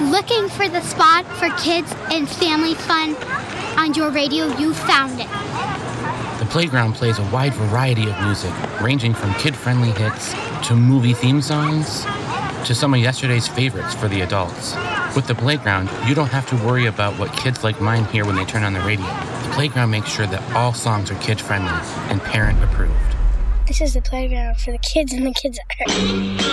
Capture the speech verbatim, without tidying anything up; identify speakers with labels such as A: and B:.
A: Looking for the spot for kids and family fun on your radio, you found it.
B: The Playground plays a wide variety of music, ranging from kid-friendly hits to movie theme songs to some of yesterday's favorites for the adults. With The Playground, you don't have to worry about what kids like mine hear when they turn on the radio. The Playground makes sure that all songs are kid-friendly and parent-approved.
C: This is The Playground for the kids and the kids at heart.